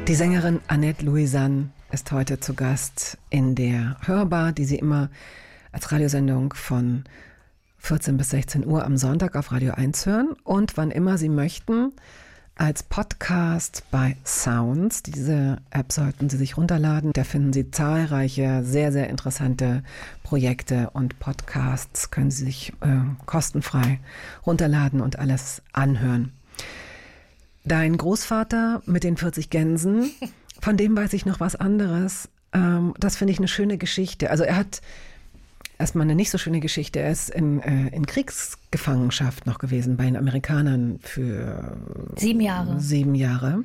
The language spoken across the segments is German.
Die Sängerin Annette Louisanne ist heute zu Gast in der Hörbar, die Sie immer als Radiosendung von 14 bis 16 Uhr am Sonntag auf Radio 1 hören und wann immer Sie möchten als Podcast bei Sounds. Diese App sollten Sie sich runterladen. Da finden Sie zahlreiche, sehr, sehr interessante Projekte und Podcasts. Können Sie sich kostenfrei runterladen und alles anhören. Dein Großvater mit den 40 Gänsen, von dem weiß ich noch was anderes. Das finde ich eine schöne Geschichte. Also er hat erstmal eine nicht so schöne Geschichte. Er ist in Kriegsgefangenschaft noch gewesen bei den Amerikanern für 7 Jahre. 7 Jahre.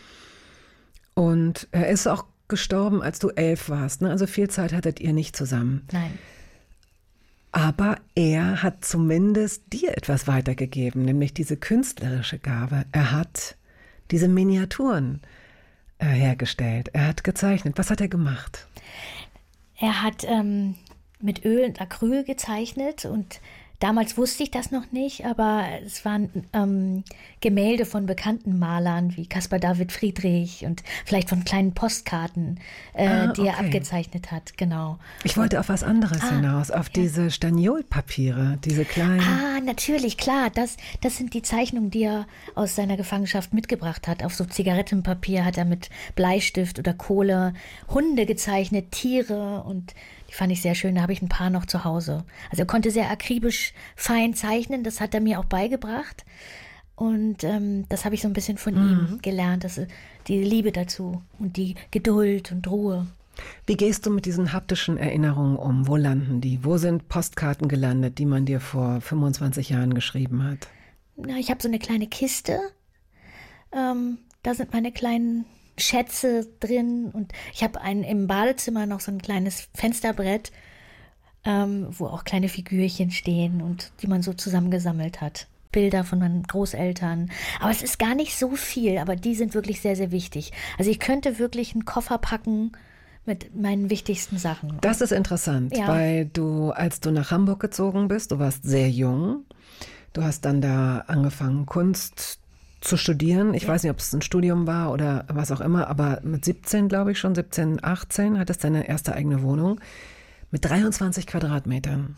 Und er ist auch gestorben, als du 11 warst. Ne? Also viel Zeit hattet ihr nicht zusammen. Nein. Aber er hat zumindest dir etwas weitergegeben, nämlich diese künstlerische Gabe. Er hat diese Miniaturen hergestellt. Er hat gezeichnet. Was hat er gemacht? Er hat mit Öl und Acryl gezeichnet und damals wusste ich das noch nicht, aber es waren Gemälde von bekannten Malern wie Caspar David Friedrich und vielleicht von kleinen Postkarten, die er abgezeichnet hat, genau. Ich wollte auf was anderes hinaus, auf diese Staniolpapiere, diese kleinen... Natürlich, klar, das sind die Zeichnungen, die er aus seiner Gefangenschaft mitgebracht hat. Auf so Zigarettenpapier hat er mit Bleistift oder Kohle Hunde gezeichnet, Tiere und die fand ich sehr schön, da habe ich ein paar noch zu Hause. Also er konnte sehr akribisch fein zeichnen, das hat er mir auch beigebracht. Und das habe ich so ein bisschen von ihm gelernt, die Liebe dazu und die Geduld und Ruhe. Wie gehst du mit diesen haptischen Erinnerungen um? Wo landen die? Wo sind Postkarten gelandet, die man dir vor 25 Jahren geschrieben hat? Na, ich habe so eine kleine Kiste, da sind meine kleinen Schätze drin und ich habe im Badezimmer noch so ein kleines Fensterbrett, wo auch kleine Figürchen stehen und die man so zusammengesammelt hat. Bilder von meinen Großeltern. Aber es ist gar nicht so viel, aber die sind wirklich sehr, sehr wichtig. Also ich könnte wirklich einen Koffer packen mit meinen wichtigsten Sachen. Das ist interessant, weil als du nach Hamburg gezogen bist, du warst sehr jung, du hast dann da angefangen, Kunst zu studieren. Ich weiß nicht, ob es ein Studium war oder was auch immer, aber mit 17, glaube ich schon, 17, 18, hattest du deine erste eigene Wohnung mit 23 Quadratmetern.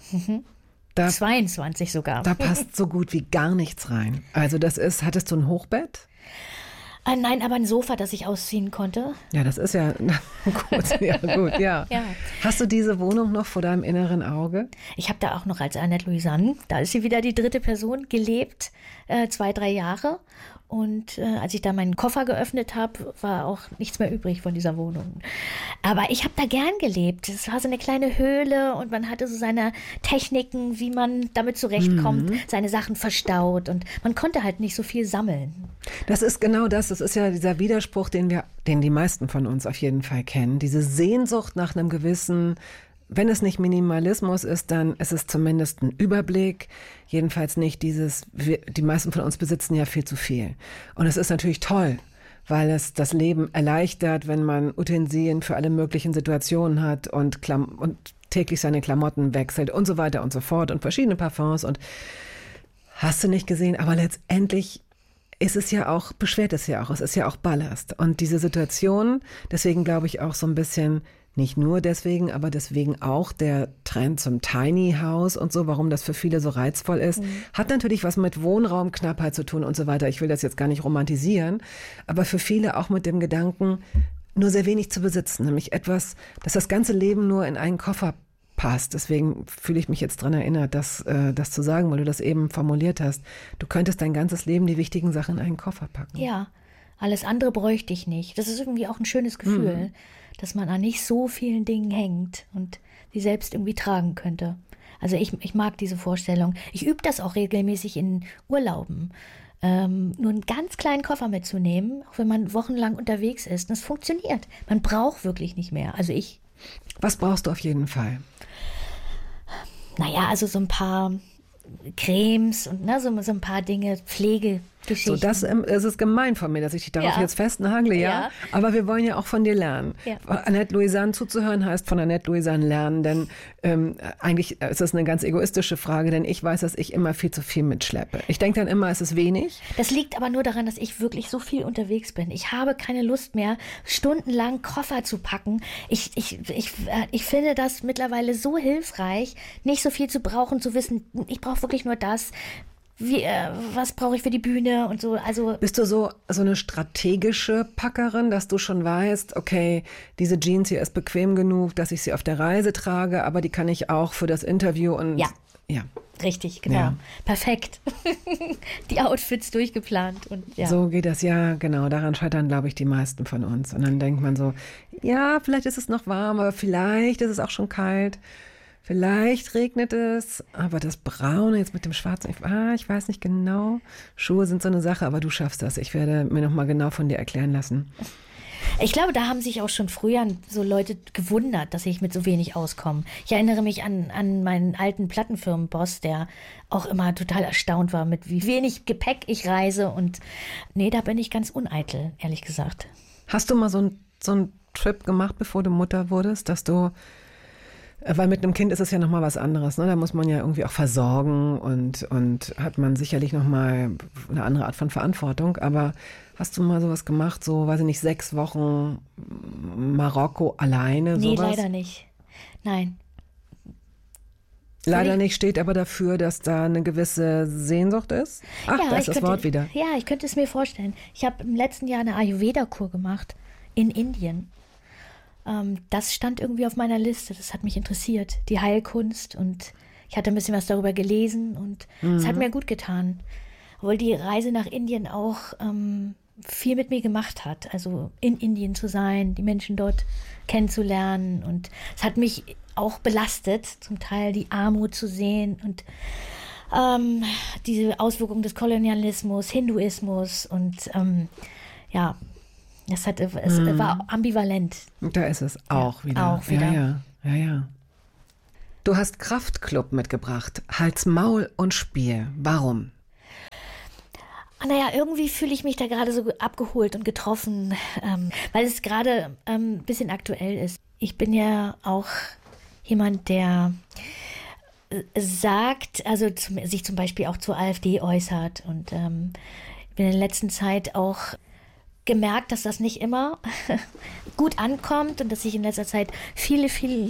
22 sogar. Da passt so gut wie gar nichts rein. Also hattest du ein Hochbett? Nein, aber ein Sofa, das ich ausziehen konnte. Ja, das ist ja gut, ja. Hast du diese Wohnung noch vor deinem inneren Auge? Ich habe da auch noch als Annette Louisanne, da ist sie wieder die dritte Person, gelebt, 2-3 Jahre. Und als ich da meinen Koffer geöffnet habe, war auch nichts mehr übrig von dieser Wohnung. Aber ich habe da gern gelebt. Es war so eine kleine Höhle und man hatte so seine Techniken, wie man damit zurechtkommt, seine Sachen verstaut und man konnte halt nicht so viel sammeln. Das ist genau das. Das ist ja dieser Widerspruch, den die meisten von uns auf jeden Fall kennen. Diese Sehnsucht nach einem gewissen, wenn es nicht Minimalismus ist, dann ist es zumindest ein Überblick. Jedenfalls nicht die meisten von uns besitzen ja viel zu viel. Und es ist natürlich toll, weil es das Leben erleichtert, wenn man Utensilien für alle möglichen Situationen hat und täglich seine Klamotten wechselt und so weiter und so fort und verschiedene Parfums und hast du nicht gesehen, aber letztendlich ist es ja auch, beschwert es ja auch, es ist ja auch Ballast. Und diese Situation, deswegen glaube ich auch so ein bisschen, nicht nur deswegen, aber deswegen auch der Trend zum Tiny House und so, warum das für viele so reizvoll ist, hat natürlich was mit Wohnraumknappheit zu tun und so weiter. Ich will das jetzt gar nicht romantisieren, aber für viele auch mit dem Gedanken, nur sehr wenig zu besitzen, nämlich etwas, dass das ganze Leben nur in einen Koffer passt. Deswegen fühle ich mich jetzt daran erinnert, das zu sagen, weil du das eben formuliert hast. Du könntest dein ganzes Leben die wichtigen Sachen in einen Koffer packen. Ja, alles andere bräuchte ich nicht. Das ist irgendwie auch ein schönes Gefühl, dass man an nicht so vielen Dingen hängt und die selbst irgendwie tragen könnte. Also ich mag diese Vorstellung. Ich übe das auch regelmäßig in Urlauben. Nur einen ganz kleinen Koffer mitzunehmen, auch wenn man wochenlang unterwegs ist. Das funktioniert. Man braucht wirklich nicht mehr. Also ich. Was brauchst du auf jeden Fall? Naja, also so ein paar Cremes und so ein paar Dinge, Geschichten. So, das ist gemein von mir, dass ich dich darauf jetzt festnagle, ja. Aber wir wollen ja auch von dir lernen. Ja. Annette Louisanne zuzuhören heißt von Annette Louisanne lernen, denn eigentlich ist das eine ganz egoistische Frage, denn ich weiß, dass ich immer viel zu viel mitschleppe. Ich denke dann immer, es ist wenig. Das liegt aber nur daran, dass ich wirklich so viel unterwegs bin. Ich habe keine Lust mehr, stundenlang Koffer zu packen. Ich finde das mittlerweile so hilfreich, nicht so viel zu brauchen, zu wissen, ich brauche wirklich nur das. Was brauche ich für die Bühne und so. Also bist du so eine strategische Packerin, dass du schon weißt, okay, diese Jeans hier ist bequem genug, dass ich sie auf der Reise trage, aber die kann ich auch für das Interview und ja. Richtig, genau. Ja. Perfekt. Die Outfits durchgeplant. Und ja. So geht das, ja, genau. Daran scheitern, glaube ich, die meisten von uns. Und dann denkt man so, ja, vielleicht ist es noch warm, aber vielleicht ist es auch schon kalt. Vielleicht regnet es, aber das Braune jetzt mit dem Schwarzen, ich weiß nicht genau. Schuhe sind so eine Sache, aber du schaffst das. Ich werde mir nochmal genau von dir erklären lassen. Ich glaube, da haben sich auch schon früher so Leute gewundert, dass ich mit so wenig auskomme. Ich erinnere mich an meinen alten Plattenfirmenboss, der auch immer total erstaunt war, mit wie wenig Gepäck ich reise. Und nee, da bin ich ganz uneitel, ehrlich gesagt. Hast du mal so einen Trip gemacht, bevor du Mutter wurdest, dass du... Weil mit einem Kind ist es ja nochmal was anderes, ne? Da muss man ja irgendwie auch versorgen und hat man sicherlich nochmal eine andere Art von Verantwortung. Aber hast du mal sowas gemacht, so, weiß ich nicht, 6 Wochen Marokko alleine? Nee, sowas? Leider nicht. Nein. Leider nicht, steht aber dafür, dass da eine gewisse Sehnsucht ist? Ach, ja, da ist das Wort wieder. Ja, ich könnte es mir vorstellen. Ich habe im letzten Jahr eine Ayurveda-Kur gemacht in Indien. Das stand irgendwie auf meiner Liste, das hat mich interessiert, die Heilkunst, und ich hatte ein bisschen was darüber gelesen und es hat mir gut getan, obwohl die Reise nach Indien auch viel mit mir gemacht hat, also in Indien zu sein, die Menschen dort kennenzulernen, und es hat mich auch belastet, zum Teil die Armut zu sehen und diese Auswirkungen des Kolonialismus, Hinduismus und ja, es war ambivalent. Da ist es auch wieder. Auch wieder. Ja. Du hast Kraftklub mitgebracht. Hals, Maul und Spiel. Warum? Naja, irgendwie fühle ich mich da gerade so abgeholt und getroffen, weil es gerade ein bisschen aktuell ist. Ich bin ja auch jemand, der sagt, also sich zum Beispiel auch zur AfD äußert, und bin in der letzten Zeit auch gemerkt, dass das nicht immer gut ankommt und dass ich in letzter Zeit viele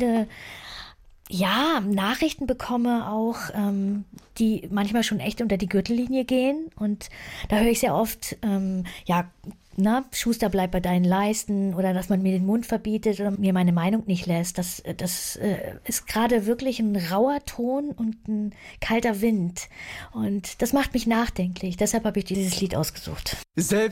Nachrichten bekomme, auch die manchmal schon echt unter die Gürtellinie gehen, und da höre ich sehr oft, Schuster, bleib bei deinen Leisten, oder dass man mir den Mund verbietet oder mir meine Meinung nicht lässt. Das ist gerade wirklich ein rauer Ton und ein kalter Wind, und das macht mich nachdenklich. Deshalb habe ich dieses Lied ausgesucht. Selbst